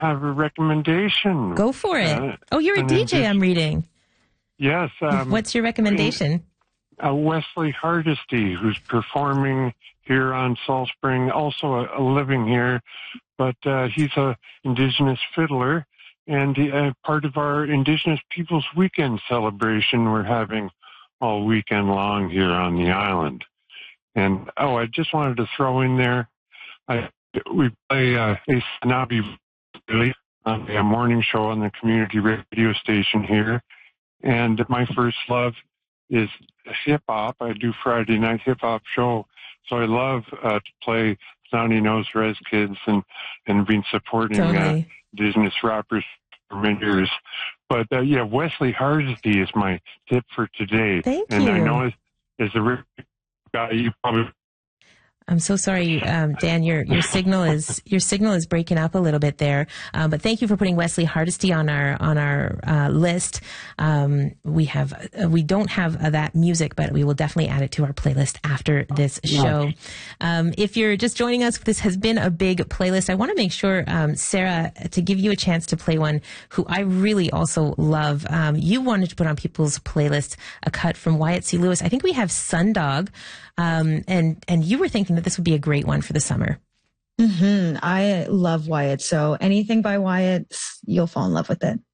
have a recommendation. Go for it. Oh, you're a DJ, I'm reading. Yes. What's your recommendation? Wesley Hardesty, who's performing here on Salt Spring, also living here, but he's a Indigenous fiddler, and part of our Indigenous Peoples Weekend celebration we're having all weekend long here on the island. And, I just wanted to throw in there, we play a Nabi on a morning show on the community radio station here. And my first love is hip-hop. I do Friday night hip-hop show. So I love to play Sonny Knows Res Kids and been supporting Indigenous rappers for many years. But, Wesley Hardesty is my tip for today. Thank you. And I know as a guy, you probably... I'm so sorry, Dan. Your signal is breaking up a little bit there. But thank you for putting Wesley Hardesty on our list. We don't have that music, but we will definitely add it to our playlist after this show. If you're just joining us, this has been a big playlist. I want to make sure, Sarah, to give you a chance to play one who I really also love. You wanted to put on people's playlist a cut from Wyatt C. Lewis. I think we have Sundog. And you were thinking that this would be a great one for the summer. I love Wyatt. So anything by Wyatt, you'll fall in love with it.